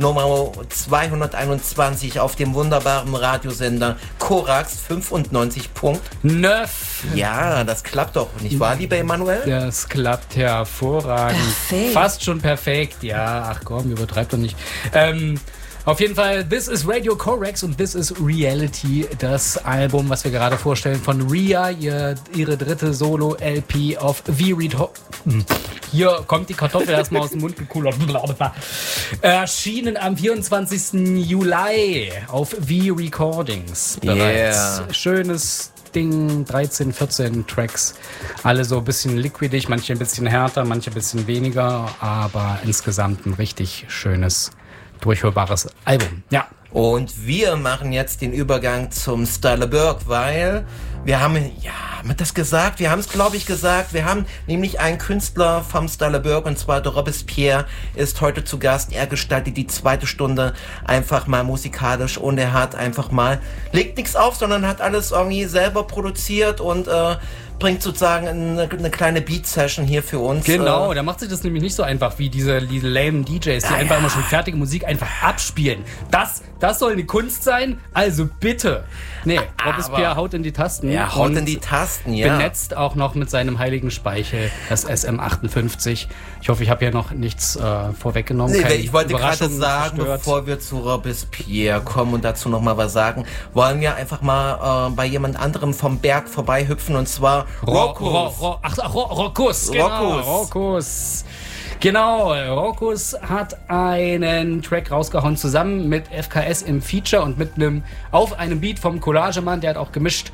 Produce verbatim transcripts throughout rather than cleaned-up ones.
Nummer zweihunderteinundzwanzig auf dem wunderbaren Radiosender Korax fünfundneunzig Punkt neun. Ja, das klappt doch, nicht wahr, lieber Emanuel? Das klappt hervorragend. Perfekt. Fast schon perfekt, ja. Ach komm, übertreibt doch nicht. Ähm, auf jeden Fall, this is Radio Korax und this is Reality, das Album, was wir gerade vorstellen von Ria, ihr, ihre dritte Solo-L P auf V-Read. Hier kommt die Kartoffel erstmal aus dem Mund gekullert. Erschienen am vierundzwanzigsten Juli auf V-Recordings bereits. Yeah. Schönes Ding, dreizehn, vierzehn Tracks, alle so ein bisschen liquidig, manche ein bisschen härter, manche ein bisschen weniger, aber insgesamt ein richtig schönes, durchhörbares Album. Ja. Und wir machen jetzt den Übergang zum Styler Burke, weil wir haben, ja, haben wir das gesagt? Wir haben es, glaube ich, gesagt. Wir haben nämlich einen Künstler vom Styler Burke, und zwar der Robespierre, ist heute zu Gast. Er gestaltet die zweite Stunde einfach mal musikalisch und er hat einfach mal, legt nichts auf, sondern hat alles irgendwie selber produziert und äh, bringt sozusagen eine, eine kleine Beat-Session hier für uns. Genau, der macht sich das nämlich nicht so einfach wie diese, diese lame D Js, die ja, einfach ja. immer schon fertige Musik einfach abspielen. Das, das soll eine Kunst sein, also bitte. Nee, Robespierre haut in die Tasten. Er haut und in die Tasten, ja. benetzt auch noch mit seinem heiligen Speichel das S M achtundfünfzig. Ich hoffe, ich habe hier noch nichts äh, vorweggenommen. Nee, Keine ich wollte gerade Überraschungen sagen, gestört. bevor wir zu Robespierre kommen und dazu noch mal was sagen, wollen wir einfach mal äh, bei jemand anderem vom Berg vorbei hüpfen, und zwar Rokus. Ro, Ro, Ro, ach, ach, Ro, Rokus, genau, Rokus. Rokus. Genau, Rokus hat einen Track rausgehauen zusammen mit F K S im Feature und mit einem auf einem Beat vom Collagemann, der hat auch gemischt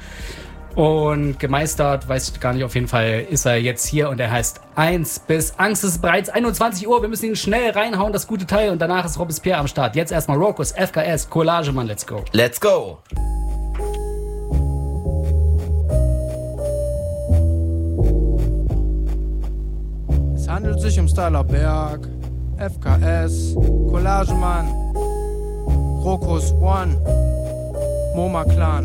und gemeistert, weiß ich gar nicht, auf jeden Fall ist er jetzt hier und er heißt eins bis Angst ist bereits einundzwanzig Uhr, wir müssen ihn schnell reinhauen, das gute Teil, und danach ist Robespierre am Start. Jetzt erstmal Rokus, F K S, Collagemann, let's go. Let's go. Es handelt sich um Styler Berg, F K S, Collagemann, Rokus One, Moma Clan.